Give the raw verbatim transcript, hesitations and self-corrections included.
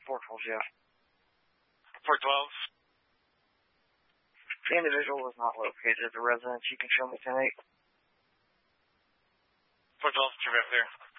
four twelve, Jeff. four twelve. The individual was not located at the residence. You can show me tonight. four twelve, traffic clear.